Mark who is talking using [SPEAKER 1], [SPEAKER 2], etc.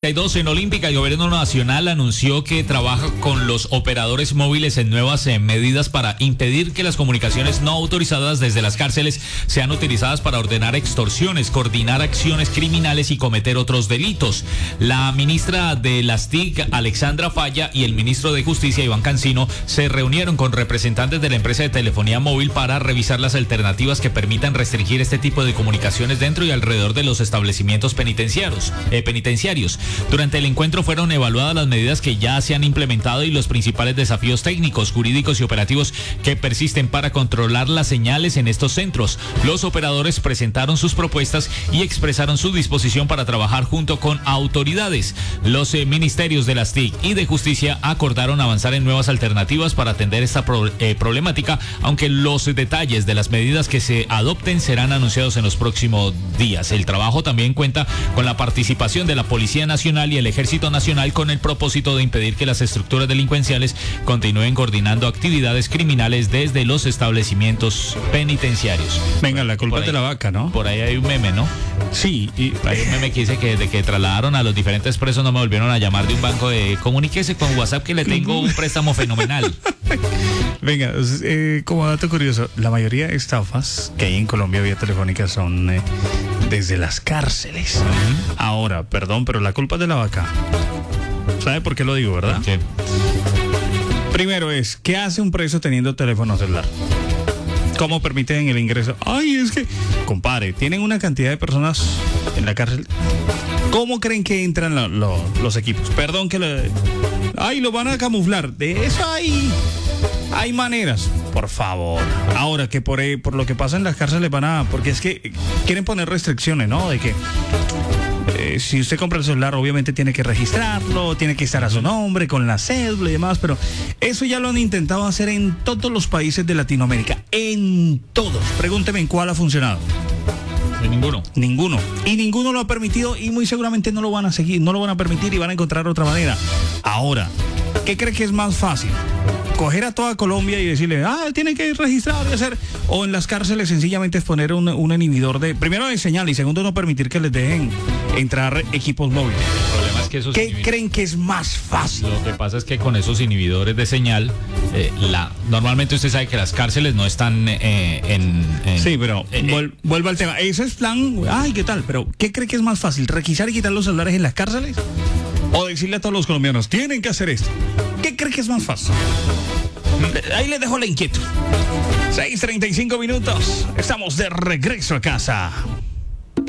[SPEAKER 1] 6:32 en Olímpica. El gobierno nacional anunció que trabaja con los operadores móviles en nuevas medidas para impedir que las comunicaciones no autorizadas desde las cárceles sean utilizadas para ordenar extorsiones, coordinar acciones criminales y cometer otros delitos. La ministra de las TIC, Alexandra Falla, y el ministro de Justicia, Iván Cancino, se reunieron con representantes de la empresa de telefonía móvil para revisar las alternativas que permitan restringir este tipo de comunicaciones dentro y alrededor de los establecimientos penitenciarios. Durante el encuentro fueron evaluadas las medidas que ya se han implementado y los principales desafíos técnicos, jurídicos y operativos que persisten para controlar las señales en estos centros. Los operadores presentaron sus propuestas y expresaron su disposición para trabajar junto con autoridades. Los ministerios de las TIC y de Justicia acordaron avanzar en nuevas alternativas para atender esta problemática, aunque los detalles de las medidas que se adopten serán anunciados en los próximos días. El trabajo también cuenta con la participación de la Policía Nacional y el Ejército Nacional con el propósito de impedir que las estructuras delincuenciales continúen coordinando actividades criminales desde los establecimientos penitenciarios.
[SPEAKER 2] Venga, la culpa es de la vaca, ¿no?
[SPEAKER 1] Por ahí hay un meme, ¿no?
[SPEAKER 2] Sí.
[SPEAKER 1] Hay un meme que dice que de que trasladaron a los diferentes presos no me volvieron a llamar de un banco de comuníquese con WhatsApp que le tengo un préstamo fenomenal.
[SPEAKER 2] Venga, como dato curioso, la mayoría de estafas que hay en Colombia vía telefónica son desde las cárceles. Ahora, perdón, pero la culpa es de la vaca. ¿Sabe por qué lo digo, verdad?
[SPEAKER 1] Sí.
[SPEAKER 2] Primero ¿qué hace un preso teniendo teléfono celular? ¿Cómo permiten el ingreso? Ay, es que, compadre, tienen una cantidad de personas en la cárcel. ¿Cómo creen que entran los equipos? Perdón que lo van a camuflar. De eso hay maneras. Por favor. Ahora que por lo que pasa en las cárceles porque es que quieren poner restricciones, ¿no? De que si usted compra el celular, obviamente tiene que registrarlo, tiene que estar a su nombre, con la cédula y demás, pero eso ya lo han intentado hacer en todos los países de Latinoamérica. En todos. Pregúnteme en cuál ha funcionado.
[SPEAKER 1] Ninguno.
[SPEAKER 2] Y ninguno lo ha permitido y muy seguramente no lo van a seguir, no lo van a permitir y van a encontrar otra manera. Ahora, ¿qué cree que es más fácil? Coger a toda Colombia y decirle, tiene que registrar y hacer, o en las cárceles sencillamente es poner un inhibidor primero de señal y segundo no permitir que les dejen entrar equipos móviles.
[SPEAKER 1] El problema es que esos
[SPEAKER 2] ¿Qué creen que es más fácil?
[SPEAKER 1] Lo que pasa es que con esos inhibidores de señal, normalmente usted sabe que las cárceles no están
[SPEAKER 2] Sí, pero vuelvo al tema. Ese es plan, ¿qué tal? Pero ¿qué cree que es más fácil? ¿Requisar y quitar los celulares en las cárceles? ¿O decirle a todos los colombianos, tienen que hacer esto? ¿Qué cree que es más fácil? Ahí les dejo la inquietud. 6:35 minutos. Estamos de regreso a casa.